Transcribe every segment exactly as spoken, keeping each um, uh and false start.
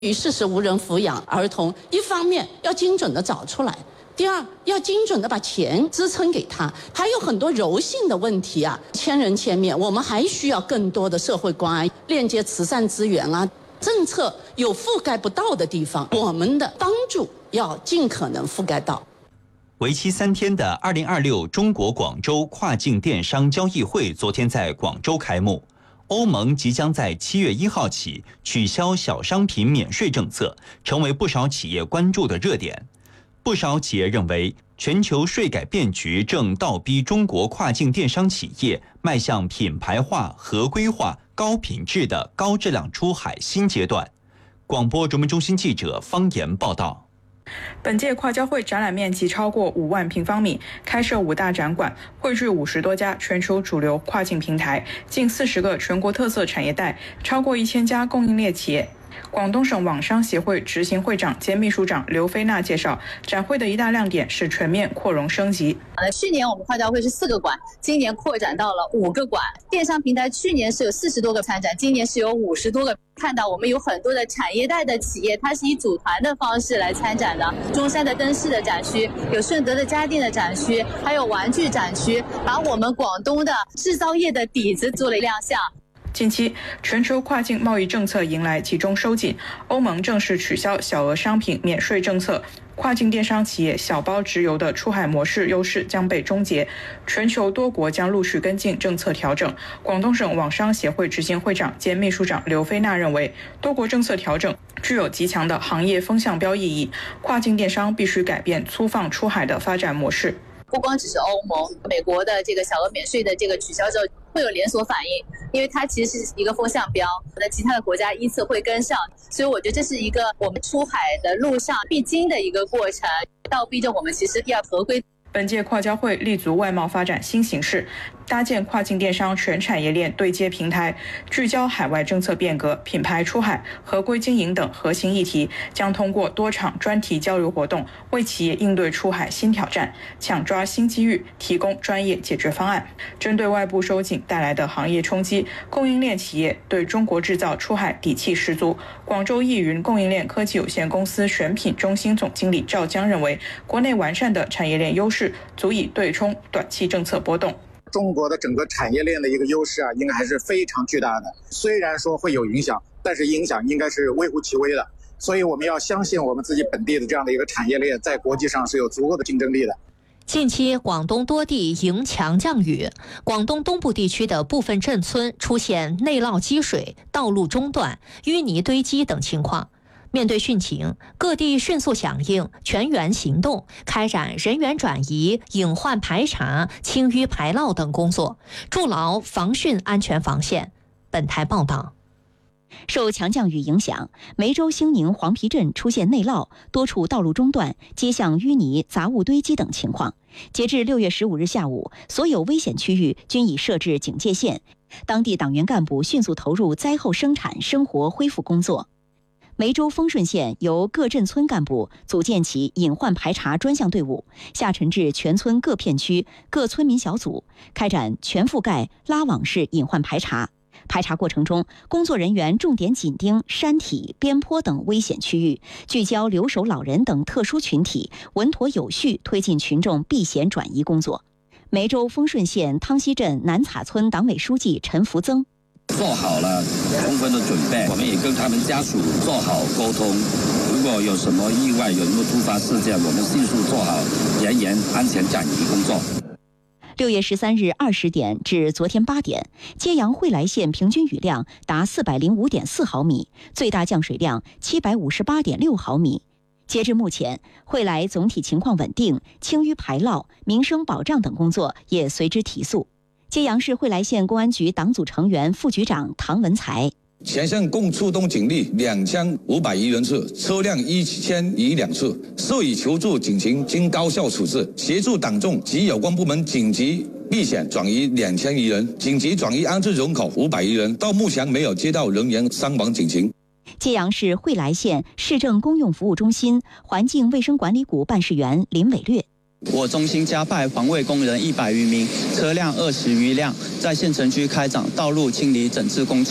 与事实无人抚养儿童，一方面要精准的找出来，第二要精准的把钱支撑给他，还有很多柔性的问题啊，千人千面，我们还需要更多的社会关爱，链接慈善资源啊，政策有覆盖不到的地方，我们的帮助要尽可能覆盖到。 为期三天的二零二六中国广州跨境电商交易会昨天在广州开幕。欧盟即将在七月一号起取消小商品免税政策，成为不少企业关注的热点。不少企业认为，全球税改变局正倒逼中国跨境电商企业迈向品牌化、合规化、高品质的高质量出海新阶段。广播中文中心记者方言报道。 本届跨交会展览面积超过五万平方米，开设五大展馆，汇聚五十多家全球主流跨境平台，近四十个全国特色产业带，超过一千家供应链企业。广东省网商协会执行会长兼秘书长刘飞娜介绍，展会的一大亮点是全面扩容升级。 呃，去年我们跨交会是四个馆，今年扩展到了五个馆。电商平台去年是有四十多个参展，今年是有五十多个。看到我们有很多的产业带的企业，它是以组团的方式来参展的。中山的灯饰的展区，有顺德的家电的展区，还有玩具展区，把我们广东的制造业的底子做了亮相。 近期，全球跨境贸易政策迎来集中收紧，欧盟正式取消小额商品免税政策，跨境电商企业小包直邮的出海模式优势将被终结，全球多国将陆续跟进政策调整。广东省网商协会执行会长兼秘书长刘飞娜认为，多国政策调整具有极强的行业风向标意义，跨境电商必须改变粗放出海的发展模式。 不光只是欧盟，美国的这个小额免税的这个取消之后，会有连锁反应，因为它其实是一个风向标，那其他的国家依次会跟上，所以我觉得这是一个我们出海的路上必经的一个过程，倒逼着我们其实要合规。 本届跨交会立足外贸发展新形势，搭建跨境电商全产业链对接平台，聚焦海外政策变革、品牌出海、合规经营等核心议题，将通过多场专题交流活动，为企业应对出海新挑战、抢抓新机遇提供专业解决方案。针对外部收紧带来的行业冲击，供应链企业对中国制造出海底气十足。广州易云供应链科技有限公司选品中心总经理赵江认为，国内完善的产业链优势足以对冲短期政策波动。 中国的整个产业链的一个优势啊，应该还是非常巨大的。虽然说会有影响，但是影响应该是微乎其微的。所以我们要相信我们自己本地的这样的一个产业链，在国际上是有足够的竞争力的。 近期，广东多地迎强降雨，广东东部地区的部分镇村出现内涝积水、道路中断、淤泥堆积等情况。面对汛情，各地迅速响应，全员行动，开展人员转移、隐患排查、清淤排涝等工作，筑牢防汛安全防线。本台报道。 受强降雨影响，梅州兴宁黄陂镇出现内涝，多处道路中断、街巷淤泥、杂物堆积等情况。截至六月十五日下午，所有危险区域均已设置警戒线，当地党员干部迅速投入灾后生产生活恢复工作。梅州丰顺县由各镇村干部组建起隐患排查专项队伍，下沉至全村各片区、各村民小组，开展全覆盖拉网式隐患排查。排查过程中，工作人员重点紧盯山体、边坡等危险区域，聚焦留守老人等特殊群体，稳妥有序推进群众避险转移工作。梅州丰顺县汤溪镇南岔村党委书记陈福增。 做好了充分的准备，我们也跟他们家属做好沟通。如果有什么意外，有什么突发事件，我们迅速做好人员安全转移工作。 六月十三日二十点至昨天八点，揭阳惠来县平均雨量达四百零五点四毫米，最大降水量七百五十八点六毫米。截至目前，惠来总体情况稳定，清淤排涝、民生保障等工作也随之提速。揭阳市惠来县公安局党组成员、副局长唐文才。 全县共出动警力两千五百余人次，车辆一千余辆次，受以求助警情经高效处置，协助党众及有关部门紧急避险转移两千余人，紧急转移安置人口五百余人，到目前没有接到人员伤亡警情。 揭阳市惠来县市政公用服务中心环境卫生管理股办事员林伟略。 我中心加派环卫工人一百余名，车辆二十余辆，在县城区开展道路清理整治工作。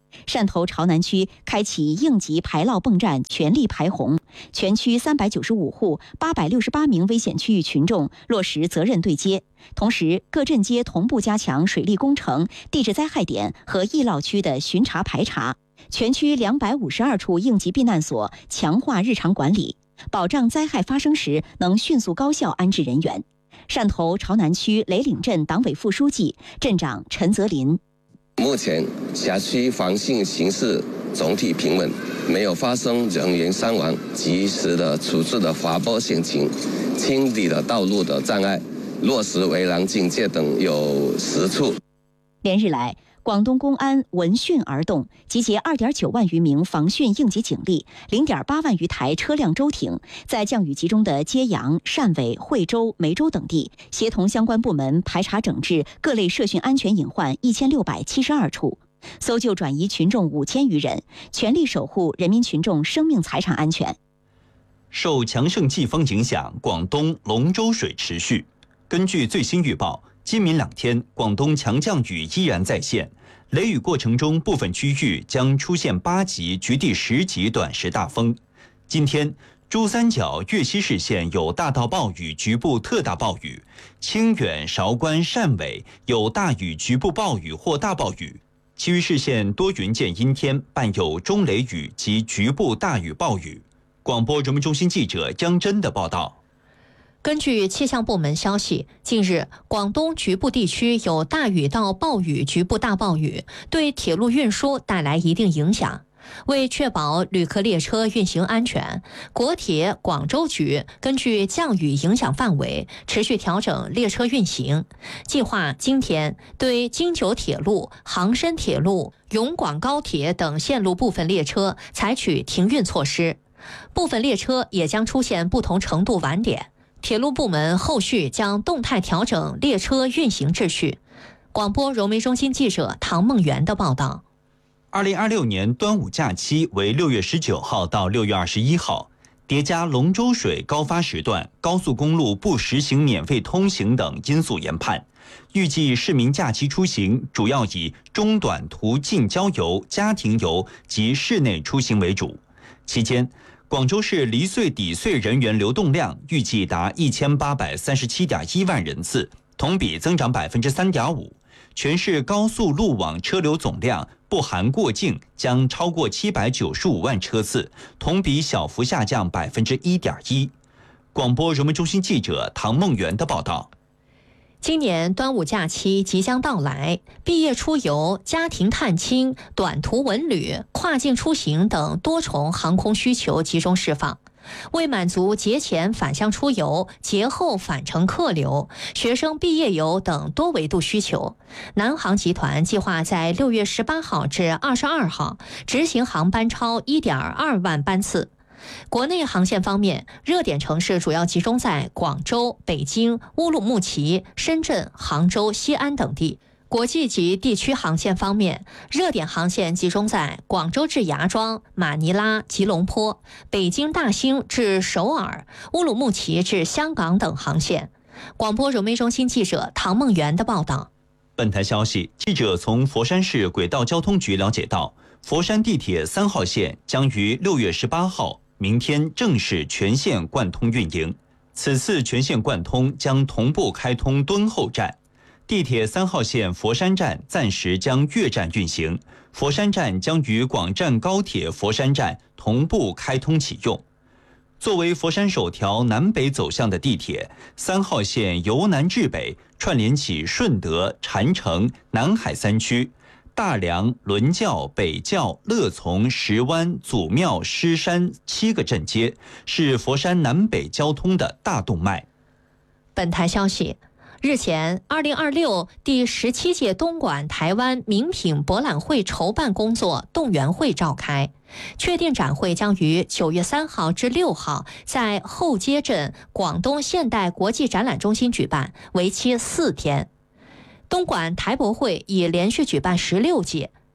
汕头潮南区开启应急排涝泵站，全力排洪，全区三百九十五户、八百六十八名危险区域群众落实责任对接。同时，各镇街同步加强水利工程、地质灾害点和易涝区的巡查排查。全区两百五十二处应急避难所强化日常管理，保障灾害发生时能迅速高效安置人员。汕头潮南区雷岭镇党委副书记、镇长陈泽林。 目前辖区防汛形势总体平稳，没有发生人员伤亡，及时的处置了滑坡险情，清理了道路的障碍，落实围栏警戒等有十处。 连日来，广东公安闻讯而动，集结二点九万余名防汛应急警力，零点八万余台车辆舟艇，在降雨集中的揭阳、汕尾、惠州、梅州等地，协同相关部门排查整治各类涉汛安全隐患一千六百七十二处，搜救转移群众五千余人，全力守护人民群众生命财产安全。 受强盛季风影响，广东龙舟水持续。根据最新预报，今明两天广东强降雨依然在线，雷雨过程中部分区域将出现八级局地十级短时大风。今天珠三角、粤西市县有大到暴雨，局部特大暴雨；清远、韶关、汕尾有大雨，局部暴雨或大暴雨。其余市县多云见阴天，伴有中雷雨及局部大雨暴雨。广播人民中心记者江真的报道。 根据气象部门消息，近日广东局部地区有大雨到暴雨、局部大暴雨，对铁路运输带来一定影响。为确保旅客列车运行安全，国铁广州局根据降雨影响范围，持续调整列车运行。计划今天对京九铁路、杭深铁路、永广高铁等线路部分列车采取停运措施，部分列车也将出现不同程度晚点。铁路部门后续将动态调整列车运行秩序。广播融媒中心记者唐梦圆的报道。 二零二六年端午假期为六月十九号到六月二十一号，叠加龙舟水高发时段、高速公路不实行免费通行等因素研判，预计市民假期出行主要以中短途近郊游、家庭游及室内出行为主。期间，广州市离穗抵穗人员流动量预计达一千八百三十七点一万人次，同比增长百分之三点五。全市高速路网车流总量不含过境将超过七百九十五万车次，同比小幅下降百分之一点一。广播人民中心记者唐梦圆的报道。 今年端午假期即将到来，毕业出游、家庭探亲、短途文旅、跨境出行等多重航空需求集中释放。为满足节前返乡出游、节后返程客流、学生毕业游等多维度需求，南航集团计划在六月十八号至二十二号执行航班超一点二万班次。国内航线方面，热点城市主要集中在广州、北京、乌鲁木齐、深圳、杭州、西安等地。国际及地区航线方面，热点航线集中在广州至芽庄、马尼拉、吉隆坡、北京大兴至首尔、乌鲁木齐至香港等航线。广播融媒中心记者唐梦圆的报道。 本台消息，记者从佛山市轨道交通局了解到，佛山地铁三号线将于六月十八号明天正式全线贯通运营。此次全线贯通将同步开通敦厚站。地铁三号线佛山站暂时将越站运行，佛山站将与广湛高铁佛山站同步开通启用。作为佛山首条南北走向的地铁，三号线由南至北串联起顺德、禅城、南海三区、大良、伦教、北教、乐从、石湾、祖庙、狮山七个镇街，是佛山南北交通的大动脉。 本台消息，日前，二零二六第十七届东莞台湾名品博览会筹办工作动员会召开，确定展会将于九月三号至六号在后街镇广东现代国际展览中心举办，为期四天。东莞台博会已连续举办十六届，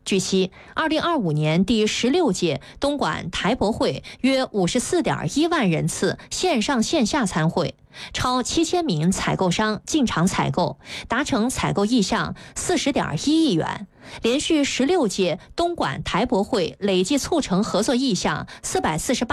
据悉，二零二五年第十六届东莞台博会约五十四点一万人次线上线下参会，超七千名采购商进场采购，达成采购意向四十点一亿元，连续十六届东莞台博会累计促成合作意向四百四十八。